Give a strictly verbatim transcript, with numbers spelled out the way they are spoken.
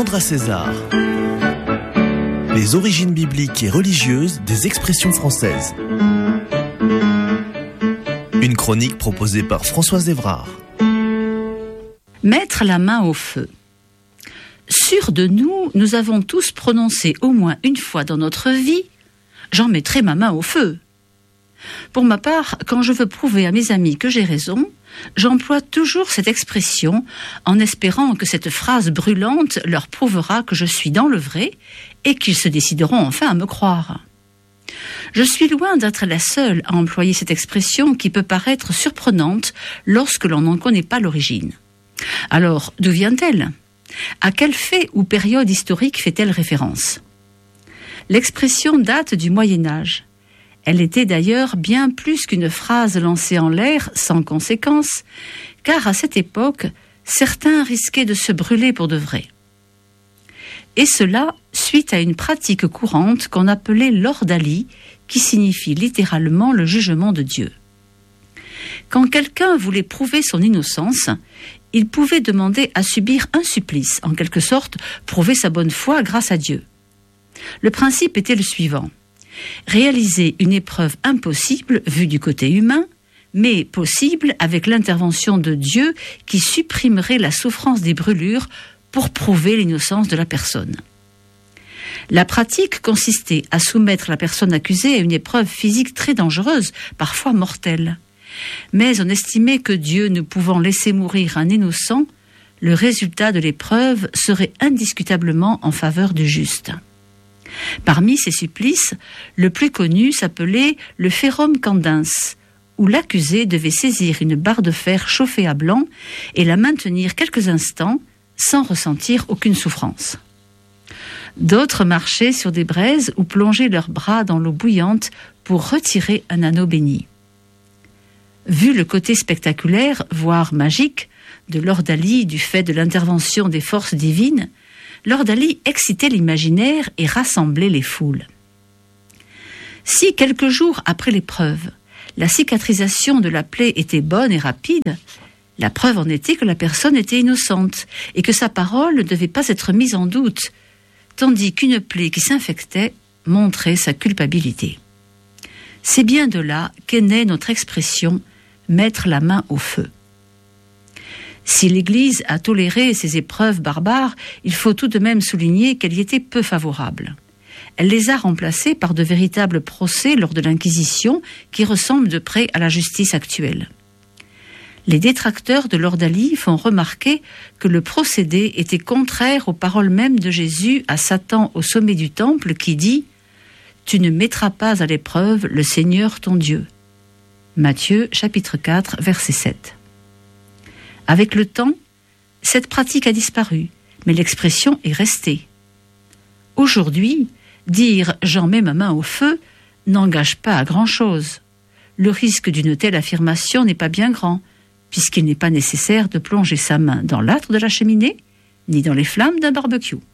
Sandra César. Les origines bibliques et religieuses des expressions françaises. Une chronique proposée par Françoise Evrard. Mettre la main au feu. Sûrs de nous, nous avons tous prononcé au moins une fois dans notre vie « j'en mettrai ma main au feu ». Pour ma part, quand je veux prouver à mes amis que j'ai raison, j'emploie toujours cette expression en espérant que cette phrase brûlante leur prouvera que je suis dans le vrai et qu'ils se décideront enfin à me croire. Je suis loin d'être la seule à employer cette expression qui peut paraître surprenante lorsque l'on n'en connaît pas l'origine. Alors, d'où vient-elle ? À quel fait ou période historique fait-elle référence ? L'expression date du Moyen-Âge. Elle était d'ailleurs bien plus qu'une phrase lancée en l'air sans conséquence, car à cette époque, certains risquaient de se brûler pour de vrai. Et cela suite à une pratique courante qu'on appelait l'ordalie, qui signifie littéralement le jugement de Dieu. Quand quelqu'un voulait prouver son innocence, il pouvait demander à subir un supplice, en quelque sorte prouver sa bonne foi grâce à Dieu. Le principe était le suivant. Réaliser une épreuve impossible vue du côté humain, mais possible avec l'intervention de Dieu qui supprimerait la souffrance des brûlures pour prouver l'innocence de la personne. La pratique consistait à soumettre la personne accusée à une épreuve physique très dangereuse, parfois mortelle. Mais on estimait que Dieu ne pouvant laisser mourir un innocent, le résultat de l'épreuve serait indiscutablement en faveur du juste. Parmi ces supplices, le plus connu s'appelait le ferrum candens, où l'accusé devait saisir une barre de fer chauffée à blanc et la maintenir quelques instants sans ressentir aucune souffrance. D'autres marchaient sur des braises ou plongeaient leurs bras dans l'eau bouillante pour retirer un anneau béni. Vu le côté spectaculaire, voire magique, de l'ordalie du fait de l'intervention des forces divines, l'ordalie excitait l'imaginaire et rassemblait les foules. Si, quelques jours après l'épreuve, la cicatrisation de la plaie était bonne et rapide, la preuve en était que la personne était innocente et que sa parole ne devait pas être mise en doute, tandis qu'une plaie qui s'infectait montrait sa culpabilité. C'est bien de là qu'est née notre expression « mettre la main au feu ». Si l'Église a toléré ces épreuves barbares, il faut tout de même souligner qu'elle y était peu favorable. Elle les a remplacées par de véritables procès lors de l'Inquisition qui ressemblent de près à la justice actuelle. Les détracteurs de l'ordalie font remarquer que le procédé était contraire aux paroles mêmes de Jésus à Satan au sommet du temple qui dit « Tu ne mettras pas à l'épreuve le Seigneur ton Dieu ». Matthieu chapitre quatre verset sept. Avec le temps, cette pratique a disparu, mais l'expression est restée. Aujourd'hui, dire « j'en mets ma main au feu » n'engage pas à grand-chose. Le risque d'une telle affirmation n'est pas bien grand, puisqu'il n'est pas nécessaire de plonger sa main dans l'âtre de la cheminée, ni dans les flammes d'un barbecue.